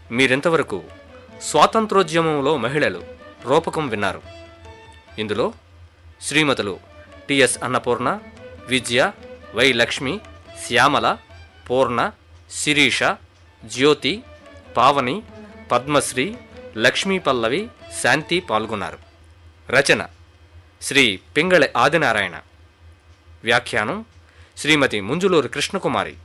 మీరింతవరకు స్వాతంత్రోద్యమంలో మహిళలు రూపకం విన్నారు. ఇందులో శ్రీమతులు TS Annapurna, Vijaya, why Lakshmi, Shyamala, పూర్ణ, శిరీష, జ్యోతి, పావని, పద్మశ్రీ, లక్ష్మీ పల్లవి, శాంతి పాల్గొన్నారు. రచన శ్రీ పింగళి ఆదినారాయణ. వ్యాఖ్యానం శ్రీమతి ముంజులూరు కృష్ణకుమారి.